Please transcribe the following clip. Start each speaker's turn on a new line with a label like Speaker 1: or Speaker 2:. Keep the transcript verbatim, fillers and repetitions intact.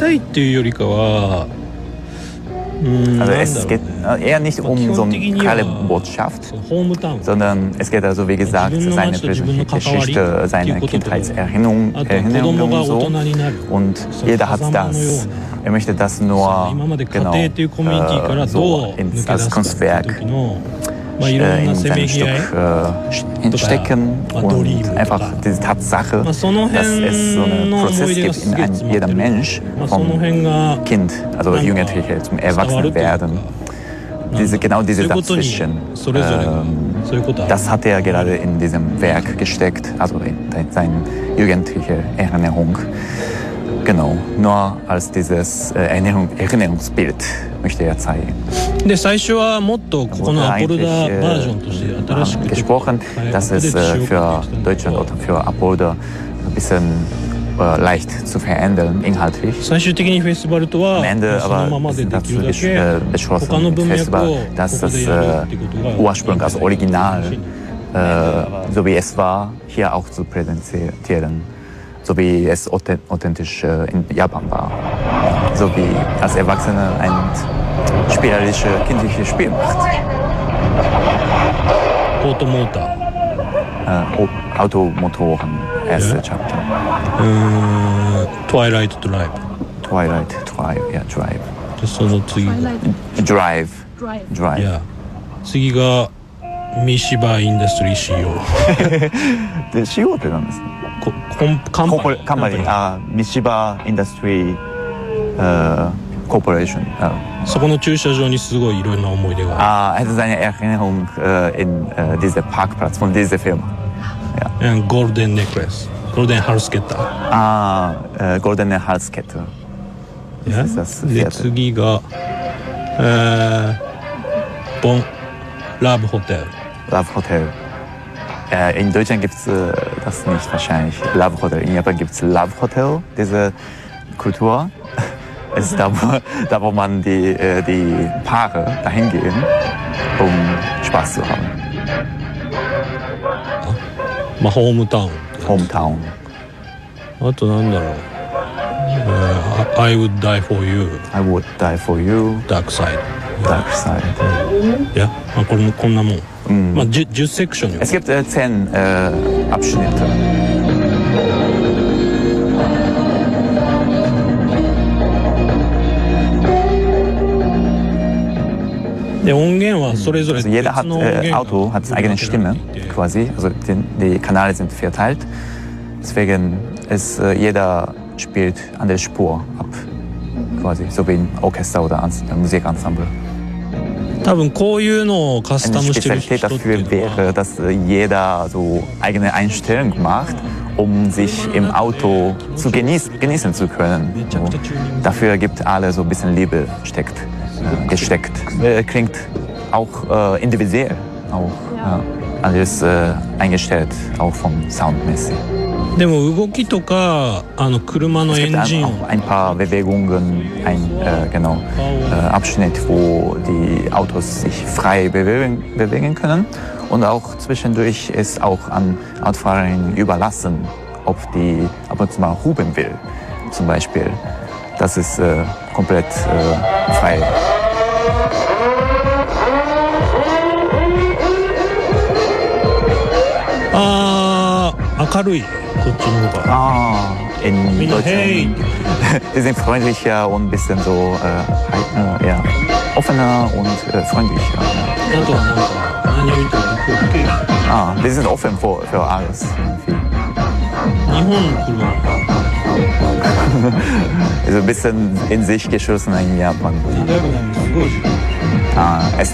Speaker 1: いっていうよりかは
Speaker 2: Also es geht eher nicht um so eine klare Botschaft, sondern es geht also, wie gesagt, seine persönliche Geschichte, seine Kindheitserinnerungen Erinnerung so. Und jeder hat das. Er möchte das nur genau, äh, so ins, als Kunstwerk äh, in sein Stück äh, hinstecken und einfach diese Tatsache, dass es so einen Prozess gibt in einem, jedem Mensch, vom Kind, also Jugendliche zum Erwachsenwerden. Diese, genau diese dazwischen, äh, das hat er gerade in diesem Werk gesteckt, also in seine jugendliche Erinnerung. Genau, nur als dieses Erinnerung, Erinnerungsbild möchte er zeigen. Gesprochen, dass es für Deutschland oder für Apolda ein bisschen äh, leicht zu verändern, inhaltlich. Am Ende aber sind dazu äh, beschlossen im Festival, dass das äh, Ursprung, also Original, äh, so wie es war, hier auch zu präsentieren. So wie es authentisch äh, in Japan war. So wie als Erwachsener ein spielerisches, kindliches Spiel macht.
Speaker 1: Automotor.
Speaker 2: Äh, Automotoren, erste yeah. Chapter.
Speaker 1: Uh, Twilight Drive.
Speaker 2: Twilight Drive, ja, Drive.
Speaker 1: でその次が
Speaker 2: Drive. Drive.
Speaker 1: Yeah. 次が三芝インダストリー シーオー
Speaker 2: で シーオー って何ですか？
Speaker 1: コカンパニー、
Speaker 2: カンパニー、あ、三芝インダストリーコーポレーション。
Speaker 1: そこの駐車場にすごいいろんな思い出が
Speaker 2: ある。Ah, also seine Erinnerung äh, in äh, dieser Parkplatz von dieser Firma.
Speaker 1: Ja. Golden Necklace, Golden Halskette.
Speaker 2: Ah, äh, Goldene Halskette.
Speaker 1: Ja. Das ist das vierte. で次が、えー、ボンラブホテル。
Speaker 2: Love Hotel. Äh, in Deutschland gibt es äh, das nicht wahrscheinlich. Love Hotel. In Japan gibt es Love Hotel, diese Kultur. Es ist da, wo, da, wo man die, äh, die Paare dahin gehen, um Spaß zu haben.
Speaker 1: Ja. Hometown.
Speaker 2: Hometown.
Speaker 1: あとなんだろう。Uh, I would die for you.
Speaker 2: I would die for you.
Speaker 1: Dark side.
Speaker 2: Dark side.
Speaker 1: Ja, まあこれこんなもん。Mm. まあじゅうセクション。
Speaker 2: Es gibt äh, zehn äh, Abschnitte.
Speaker 1: で音源はそれぞれ
Speaker 2: also jeder hat, äh, Auto hat eigene Stimme quasi, also die, die Kanäle sind verteilt. Deswegen ist äh, jeder spielt an der Spur ab, quasi so wie ein Orchester oder ein Musikensemble.
Speaker 1: 多分こういうのをカスタムしてる人っていうのは
Speaker 2: wäre, dass jeder so eigene Einstellung macht, um sich im Auto zu genießen, genießen zu können. So. Dafür gibt alle so ein bisschen Liebe steckt, äh, gesteckt. Äh, klingt auch äh, individuell, auch ja. Alles äh, eingestellt, auch vom Soundmäßig.
Speaker 1: でも動きとかあの車のエンジン音
Speaker 2: ein paar Bewegungen, ein äh, genau, äh, Abschnitt, wo die Autos sich frei bewegen, bewegen können und auch zwischendurch ist auch an Autofahrern überlassen, ob die ab und zu mal hupen will, zum Beispiel. Das ist äh, komplett äh, frei.
Speaker 1: Ah, 明るい。
Speaker 2: Ah, in Deutschland. Die sind freundlicher und ein bisschen so äh, ja, offener und äh, freundlicher. Ja. Ah, die sind offen für, für alles. Also ein bisschen in sich geschlossen in Japan. Ah, es